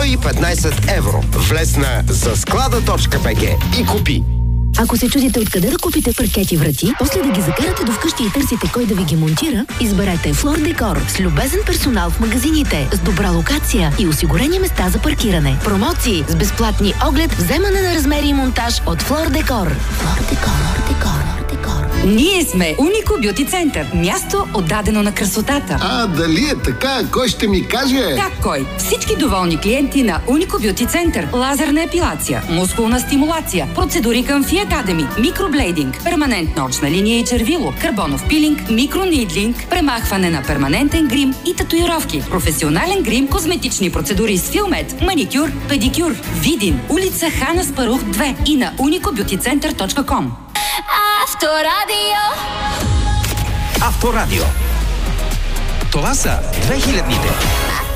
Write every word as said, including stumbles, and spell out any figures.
и петнайсет евро. Влез на за склада точка би джи и купи. Ако се чудите откъде да купите паркети врати, после да ги закарате до вкъщи и търсите кой да ви ги монтира, изберете Флор Декор с любезен персонал в магазините, с добра локация и осигурени места за паркиране. Промоции с безплатни оглед, вземане на размери и монтаж от Флор Декор. Флор Декор, Декор, Декор. Ние сме Унико Бюти Център. Място отдадено на красотата. А, дали е така? Кой ще ми каже? Как кой? Всички доволни клиенти на Унико Бюти Център. Лазерна епилация, мускулна стимулация, процедури към Фи Академи, микроблейдинг, перманентна очна линия и червило, карбонов пилинг, микронидлинг, премахване на перманентен грим и татуировки, професионален грим, козметични процедури с Филмет, маникюр, педикюр. Видин, улица Хана Спарух две и на унико бюти център точка ком. Авторадио. Това са две хилядните.